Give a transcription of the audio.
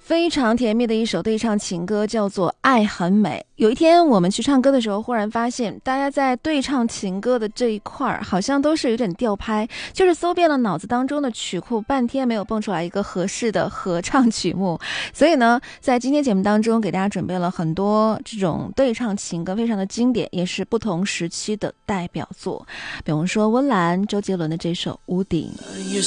非常甜蜜的一首对唱情歌，叫做《爱很美》。有一天我们去唱歌的时候，忽然发现大家在对唱情歌的这一块好像都是有点掉拍，就是搜遍了脑子当中的曲库，半天没有蹦出来一个合适的合唱曲目。所以呢，在今天节目当中给大家准备了很多这种对唱情歌，非常的经典，也是不同时期的代表作。比如说温岚、周杰伦的这首《屋顶》。 也